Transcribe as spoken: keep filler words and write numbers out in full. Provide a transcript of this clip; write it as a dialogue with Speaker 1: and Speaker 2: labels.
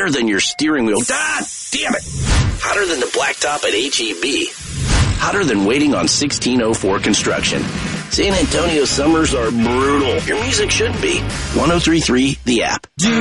Speaker 1: Hotter than your steering wheel. God damn it. Hotter than the blacktop at H E B. Hotter than waiting on sixteen oh four construction. San Antonio summers are brutal. Your music should be. one oh three point three, The App.